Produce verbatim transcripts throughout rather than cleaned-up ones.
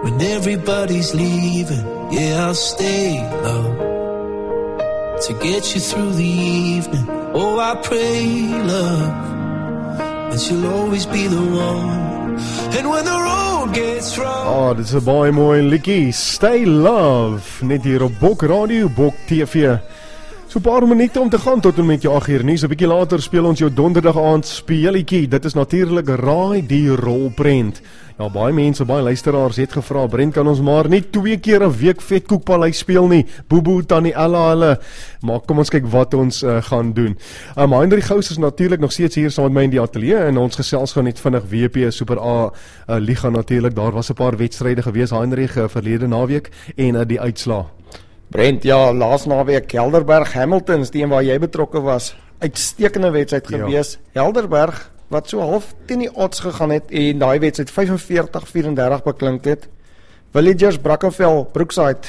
when everybody's leaving. Yeah, I'll stay, love, to get you through the evening. Oh, I pray, love, that you'll always be the one. And when the road gets rough. Oh, dit is 'n baie mooi liedjie. Stay Love, net hier op Bok Radio, Bok T V. So 'n paar minute om te gaan tot en met jou agt uur nuus. 'n Bietjie later speel ons jou donderdag aand speelietjie. Dit is natuurlik Raai die Rolprent. Ja, baie mense, baie luisteraars het gevra, Brent, kan ons maar nie twee keer 'n week Vetkoekpaleis speel nie. Boeboe, Tannie Ella, hulle. Maar kom ons kyk wat ons uh, gaan doen. Um, Heinrich Gous is natuurlik nog steeds hier saam met my in die ateljee en ons gesels gaan net vinnig W P Super A uh, Liga natuurlik. Daar was 'n paar wedstryde gewees, Heinrich, uh, verlede naweek en uh, die uitslaa. Brent, ja, laas naweek Helderberg Hamiltons, die een waar jy betrokke was, uitstekende wedstryd Ja. gewees. Helderberg wat so half teen die odds gegaan het en daai wedstryd vyfenveertig vyf-en-dertig beklink het. Villagers Brackenfell Brookside,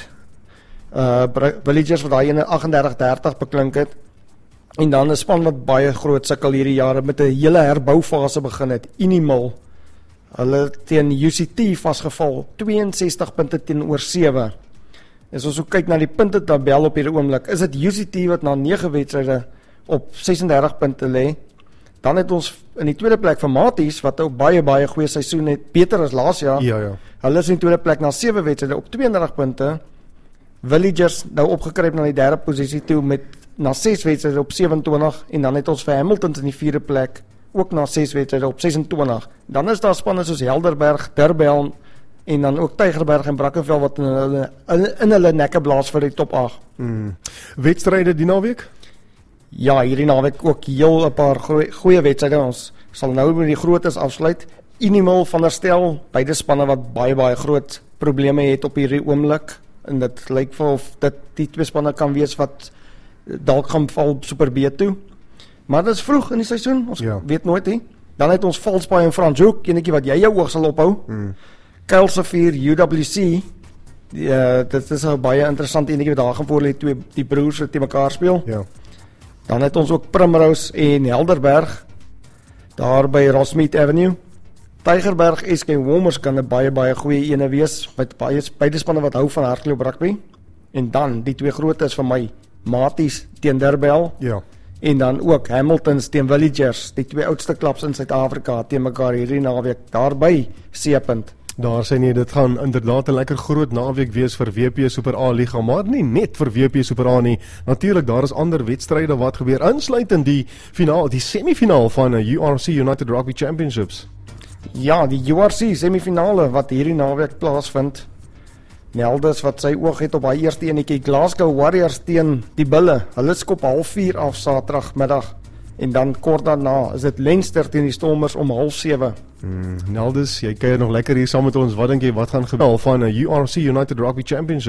uh Villagers wat daai ene agt en dertig dertig beklink het. En dan 'n span wat baie groot sukkel hierdie jare met 'n hele herboufase begin het, Inimal. Hulle teen U C T vasgeval, twee en sestig punte teenoor sewe. As ons ook kyk na die puntetabel op hierdie oomblik, is dit U C T wat na nege wedstryde op ses en dertig punte lê. Dan het ons in die tweede plek vir Maties, wat ook baie baie goeie seisoen het, beter as laas jaar. Ja, ja. Hulle is in die tweede plek na sewe wedstryde op twee en dertig punte. Villagers nou opgekruip na die derde posisie toe met na ses wedstryde op sewe en twintig en dan het ons vir Hamiltons in die vierde plek ook na ses wedstryde op ses en twintig. Dan is daar spanne soos Helderberg, Durban en dan ook Tygerberg en Brackenfell wat in hulle in, in hulle nekke blaas vir die top agt. Hmm. Wedstryde die naweek? Ja, hierdie naweek ook heel 'n paar goeie, goeie wedstryde. Ons sal nou met die grootes afsluit. Inimal van der Stel, beide spanne wat baie baie groot probleme het op hierdie oomblik en dit lyk vir of dit die twee spanne kan wees wat dalk gaan val Super B toe. Maar dit is vroeg in die seisoen, ons Ja. weet nooit nie. Dan het ons Valspaai en Franshoek, enetjie wat jy jou oog sal ophou. Hmm. Kuilsevier U W C. Die, uh, dit is 'n baie interessante enetjie wat daar gaan voor lê, twee die broers wat te mekaar speel. Ja. Dan het ons ook Primrose en Helderberg daar by Rossmead Avenue. Tygerberg S K Warmers kan 'n baie baie goeie ene wees met baie beide spanne wat hou van hardloop rugby. En dan die twee grootes vir my, Maties teen Durban Ja. en dan ook Hamiltons teen Villagers, die twee oudste klubs in Suid-Afrika teen mekaar hierdie naweek daarby Seepunt. Daar sê nie, dit gaan inderdaad 'n lekker groot naweek wees vir W P Super A Liga, maar nie net vir W P Super A nie. Natuurlik, daar is ander wedstryde wat gebeur, insluitend die finaal, die semifinaal van 'n U R C United Rugby Championships. Ja, die U R C semifinale wat hierdie naweek plaasvind. Nelders wat sy oog het op haar eerste enetjie, Glasgow Warriors teen die Bulle. Hulle skop half vier af Saterdagmiddag. En dan kort daarna is dit Leinster teen die Stormers om half sewe. Hmm, Neldus, jy kuier nog lekker hier saam met ons. Wat dink jy, wat gaan gebeur van 'n U R C United Rugby Championship?